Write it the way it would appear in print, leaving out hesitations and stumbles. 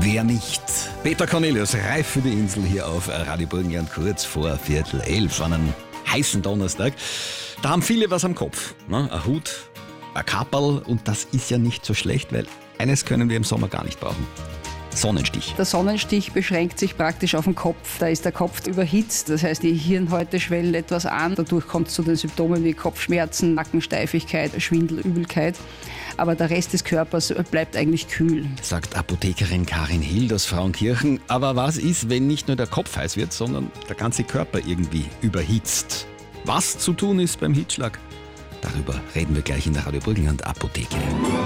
Wer nicht? Peter Cornelius, reif für die Insel hier auf Radio Burgenland, kurz vor 10:15 an einem heißen Donnerstag. Da haben viele was am Kopf. Ne? Ein Hut, ein Kapperl, und das ist ja nicht so schlecht, weil eines können wir im Sommer gar nicht brauchen. Sonnenstich. Der Sonnenstich beschränkt sich praktisch auf den Kopf. Da ist der Kopf überhitzt, das heißt, die Hirnhäute schwellen etwas an. Dadurch kommt es zu den Symptomen wie Kopfschmerzen, Nackensteifigkeit, Schwindel, Übelkeit. Aber der Rest des Körpers bleibt eigentlich kühl. Sagt Apothekerin Karin Hild aus Frauenkirchen. Aber was ist, wenn nicht nur der Kopf heiß wird, sondern der ganze Körper irgendwie überhitzt? Was zu tun ist beim Hitzschlag? Darüber reden wir gleich in der Radio Burgenland Apotheke.